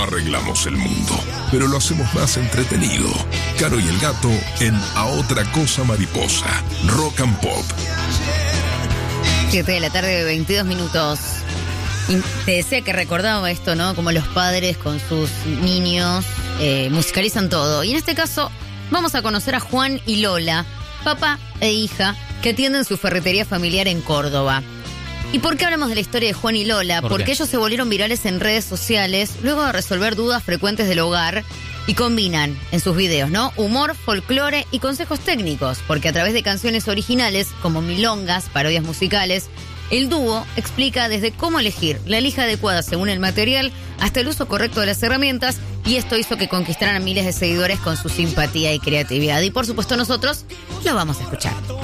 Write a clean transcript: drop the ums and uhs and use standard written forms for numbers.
No arreglamos el mundo, pero lo hacemos más entretenido. Caro y el Gato en A Otra Cosa Mariposa. Rock and Pop. 7 de la tarde, 22 minutos. Y te decía que recordaba esto, ¿no? Como los padres con sus niños musicalizan todo. Y en este caso vamos a conocer a Juan y Lola, papá e hija, que atienden su ferretería familiar en Córdoba. ¿Y por qué hablamos de la historia de Juan y Lola? Porque ellos se volvieron virales en redes sociales luego de resolver dudas frecuentes del hogar y combinan en sus videos, ¿no? Humor, folclore y consejos técnicos, porque a través de canciones originales como milongas, parodias musicales, el dúo explica desde cómo elegir la lija adecuada según el material hasta el uso correcto de las herramientas, y esto hizo que conquistaran a miles de seguidores con su simpatía y creatividad. Y por supuesto nosotros lo vamos a escuchar.